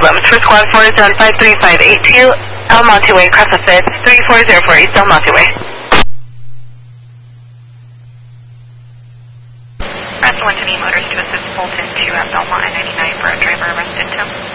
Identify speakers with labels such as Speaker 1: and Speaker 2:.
Speaker 1: problems. For squad 4 is on 53582 El Monte Way, cross the fence, 3404 East El Monte Way.
Speaker 2: Press 1 to meet motors to assist Fulton 2 at Belmont I-99 for a driver arrested.